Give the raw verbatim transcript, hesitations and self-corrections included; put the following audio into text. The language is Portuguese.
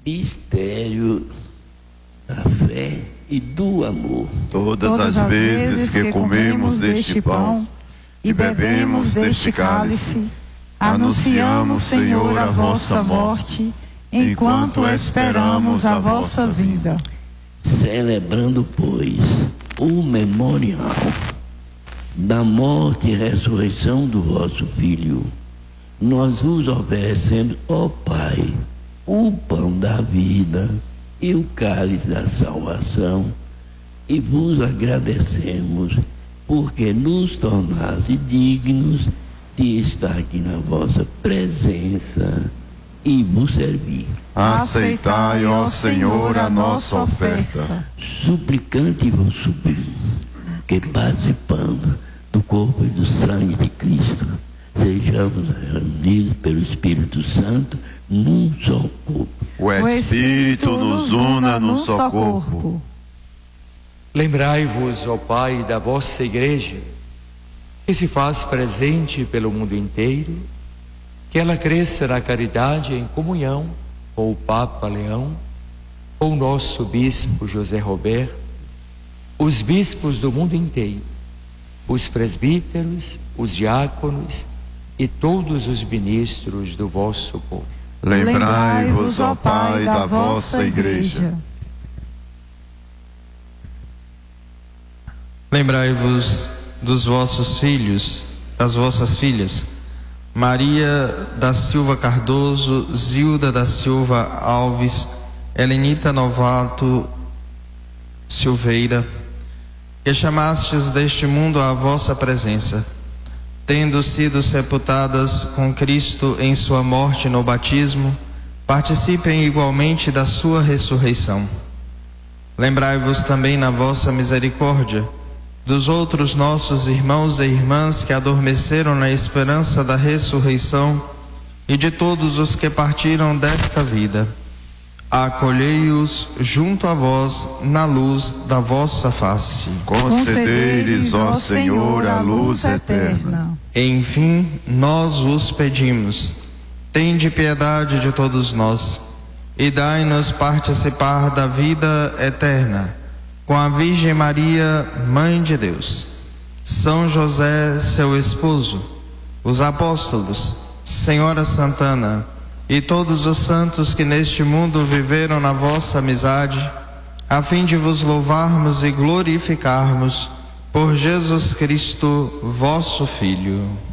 Mistério da fé e do amor. Todas, Todas as vezes que comemos deste pão e bebemos deste cálice, anunciamos, Senhor, a vossa morte, enquanto esperamos a vossa vinda. Celebrando, pois, o memorial da morte e ressurreição do vosso Filho, nós vos oferecemos, ó Pai, o pão da vida e o cálice da salvação, e vos agradecemos, porque nos tornaste dignos de estar aqui na vossa presença e vos servir. Aceitai, ó Senhor, a nossa oferta. Suplicante vos suplico que, participando do corpo e do sangue de Cristo, sejamos reunidos pelo Espírito Santo num só corpo. O Espírito nos una num só corpo. Lembrai-vos, ó Pai, da vossa Igreja, que se faz presente pelo mundo inteiro, que ela cresça na caridade em comunhão com o Papa Leão, com o nosso Bispo José Roberto, os bispos do mundo inteiro, os presbíteros, os diáconos e todos os ministros do vosso povo. Lembrai-vos, ó Pai, da vossa Igreja. Lembrai-vos dos vossos filhos, das vossas filhas, Maria da Silva Cardoso, Zilda da Silva Alves, Helenita Novato Silveira, que chamastes deste mundo à vossa presença, tendo sido sepultadas com Cristo em sua morte no batismo, participem igualmente da sua ressurreição. Lembrai-vos também na vossa misericórdia dos outros nossos irmãos e irmãs que adormeceram na esperança da ressurreição e de todos os que partiram desta vida. Acolhei-os junto a vós na luz da vossa face. Concedei-lhes, ó Senhor, a luz eterna. Enfim, nós vos pedimos, tende piedade de todos nós e dai-nos participar da vida eterna com a Virgem Maria, Mãe de Deus, São José, seu esposo, os apóstolos, Senhora Santana e todos os santos que neste mundo viveram na vossa amizade, a fim de vos louvarmos e glorificarmos por Jesus Cristo, vosso Filho.